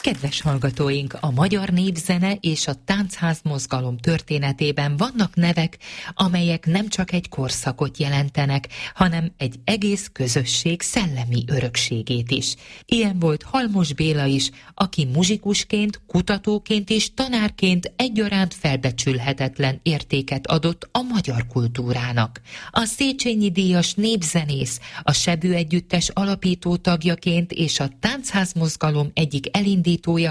Kedves hallgatóink, a magyar népzene és a táncház mozgalom történetében vannak nevek, amelyek nem csak egy korszakot jelentenek, hanem egy egész közösség szellemi örökségét is. Ilyen volt Halmos Béla is, aki muzsikusként, kutatóként és tanárként egyaránt felbecsülhetetlen értéket adott a magyar kultúrának. A Széchenyi díjas népzenész, a Sebő Együttes alapító tagjaként és a táncház mozgalom egyik elindítójaként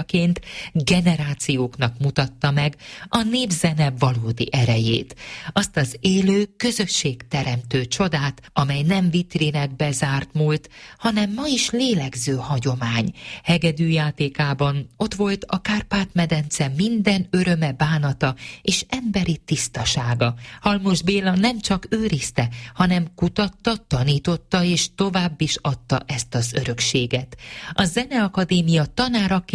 generációknak mutatta meg a népzene valódi erejét. Azt az élő, közösségteremtő csodát, amely nem vitrinekbe zárt múlt, hanem ma is lélegző hagyomány. Hegedűjátékában ott volt a Kárpát-medence minden öröme, bánata és emberi tisztasága. Halmos Béla nem csak őrizte, hanem kutatta, tanította és tovább is adta ezt az örökséget. A Zeneakadémia tanáraként,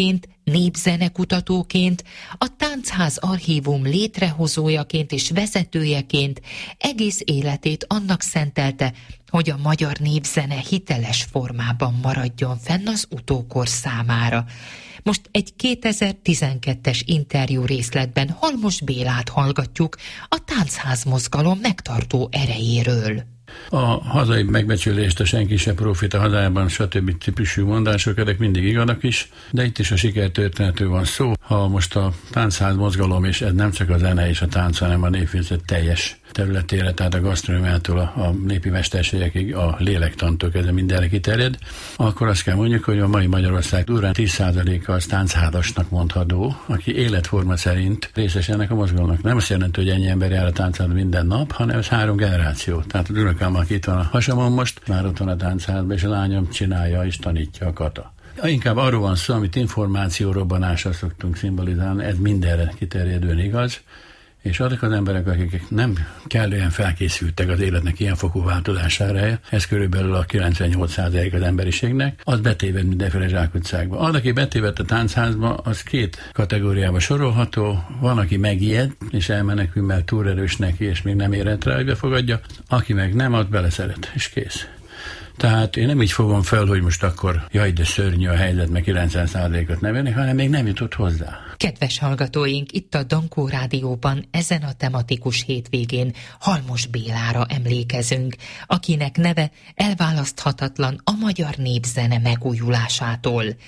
népzenekutatóként, a Táncház Archívum létrehozójaként és vezetőjeként egész életét annak szentelte, hogy a magyar népzene hiteles formában maradjon fenn az utókor számára. Most egy 2012-es interjú részletben Halmos Bélát hallgatjuk a táncház mozgalom megtartó erejéről. A hazai megbecsülést, a senki se profita hazájában, stb. Típusú mondások, ezek mindig igazak is, de itt is a sikertörténetről van szó. Ha most a táncház mozgalom, és ez nem csak a zene és a tánc, hanem a népviszet teljes területére, tehát a gasztronómiától a népi mesterségekig, a lélektantól kezdve mindenre kiterjed, akkor azt kell mondjuk, hogy a mai Magyarország durván 10%-a az táncházasnak mondható, aki életforma szerint részes ennek a mozgalomnak. Nem azt jelenti, hogy ennyi ember jár a táncházba minden nap, hanem ez 3 generáció. Tehát az unokám, aki itt van a hasamon most, már ott van a táncházban, és a lányom csinálja és tanítja a kata. Inkább arról van szó, amit információrobbanással szoktunk szimbolizálni, ez mindenre kiterjedően igaz, és azok az emberek, akik nem kellően felkészültek az életnek ilyen fokú változására, ez körülbelül a 98% az emberiségnek, az betéved mindenféle zsákutcákba. Az, aki betévedt a táncházba, az 2 kategóriába sorolható. Van, aki megijed, és elmenekül, mert túl erős neki, és még nem érett rá, hogy befogadja. Aki meg nem, az beleszeret, és kész. Tehát én nem így fogom fel, hogy most akkor jaj, de szörnyű a helyzet, meg 90%-ot nem érnek, hanem még nem jutott hozzá. Kedves hallgatóink, itt a Dankó Rádióban ezen a tematikus hétvégén Halmos Bélára emlékezünk, akinek neve elválaszthatatlan a magyar népzene megújulásától.